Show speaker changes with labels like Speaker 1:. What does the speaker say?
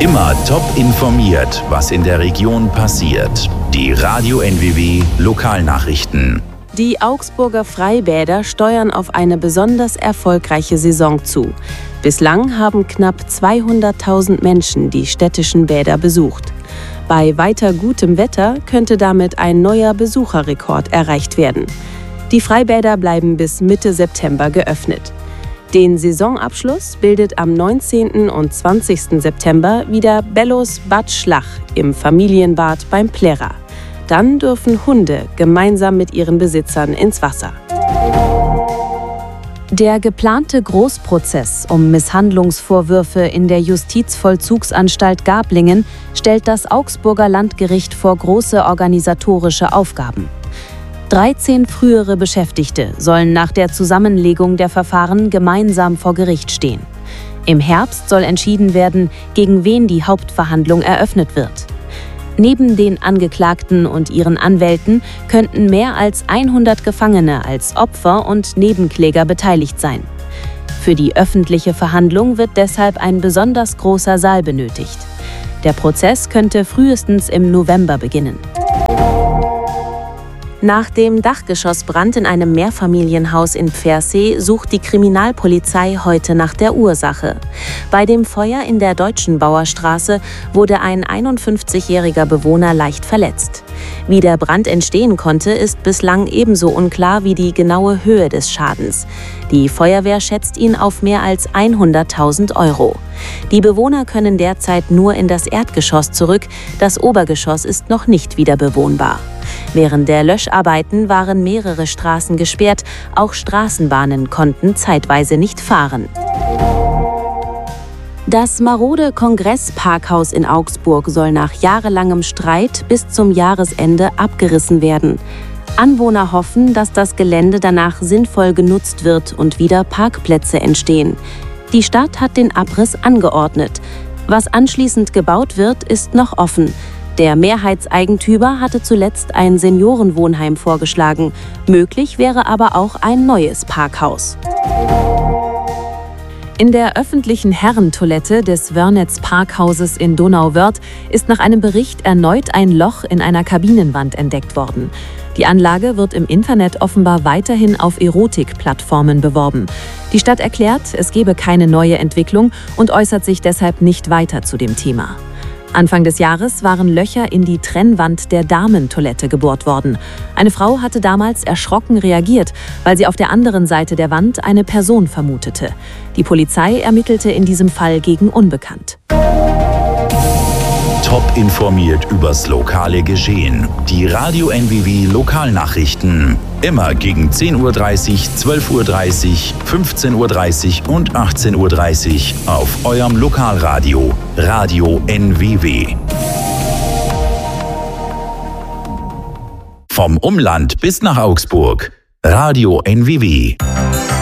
Speaker 1: Immer top informiert, was in der Region passiert. Die Radio NWW Lokalnachrichten.
Speaker 2: Die Augsburger Freibäder steuern auf eine besonders erfolgreiche Saison zu. Bislang haben knapp 200.000 Menschen die städtischen Bäder besucht. Bei weiter gutem Wetter könnte damit ein neuer Besucherrekord erreicht werden. Die Freibäder bleiben bis Mitte September geöffnet. Den Saisonabschluss bildet am 19. und 20. September wieder Bellos Bad Schlach im Familienbad beim Plärrer. Dann dürfen Hunde gemeinsam mit ihren Besitzern ins Wasser.
Speaker 3: Der geplante Großprozess um Misshandlungsvorwürfe in der Justizvollzugsanstalt Gablingen stellt das Augsburger Landgericht vor große organisatorische Aufgaben. 13 frühere Beschäftigte sollen nach der Zusammenlegung der Verfahren gemeinsam vor Gericht stehen. Im Herbst soll entschieden werden, gegen wen die Hauptverhandlung eröffnet wird. Neben den Angeklagten und ihren Anwälten könnten mehr als 100 Gefangene als Opfer und Nebenkläger beteiligt sein. Für die öffentliche Verhandlung wird deshalb ein besonders großer Saal benötigt. Der Prozess könnte frühestens im November beginnen.
Speaker 2: Nach dem Dachgeschossbrand in einem Mehrfamilienhaus in Pfersee sucht die Kriminalpolizei heute nach der Ursache. Bei dem Feuer in der Deutschenbauer Straße wurde ein 51-jähriger Bewohner leicht verletzt. Wie der Brand entstehen konnte, ist bislang ebenso unklar wie die genaue Höhe des Schadens. Die Feuerwehr schätzt ihn auf mehr als 100.000 €. Die Bewohner können derzeit nur in das Erdgeschoss zurück, das Obergeschoss ist noch nicht wieder bewohnbar. Während der Löscharbeiten waren mehrere Straßen gesperrt, auch Straßenbahnen konnten zeitweise nicht fahren. Das marode Kongressparkhaus in Augsburg soll nach jahrelangem Streit bis zum Jahresende abgerissen werden. Anwohner hoffen, dass das Gelände danach sinnvoll genutzt wird und wieder Parkplätze entstehen. Die Stadt hat den Abriss angeordnet. Was anschließend gebaut wird, ist noch offen. Der Mehrheitseigentümer hatte zuletzt ein Seniorenwohnheim vorgeschlagen. Möglich wäre aber auch ein neues Parkhaus.
Speaker 3: In der öffentlichen Herrentoilette des Wörnitz Parkhauses in Donauwörth ist nach einem Bericht erneut ein Loch in einer Kabinenwand entdeckt worden. Die Anlage wird im Internet offenbar weiterhin auf Erotikplattformen beworben. Die Stadt erklärt, es gebe keine neue Entwicklung und äußert sich deshalb nicht weiter zu dem Thema. Anfang des Jahres waren Löcher in die Trennwand der Damentoilette gebohrt worden. Eine Frau hatte damals erschrocken reagiert, weil sie auf der anderen Seite der Wand eine Person vermutete. Die Polizei ermittelte in diesem Fall gegen Unbekannt.
Speaker 1: Top informiert übers lokale Geschehen. Die Radio NWW Lokalnachrichten. Immer gegen 10:30 Uhr, 12:30 Uhr, 15:30 Uhr und 18:30 Uhr auf eurem Lokalradio. Radio NWW. Vom Umland bis nach Augsburg. Radio NWW.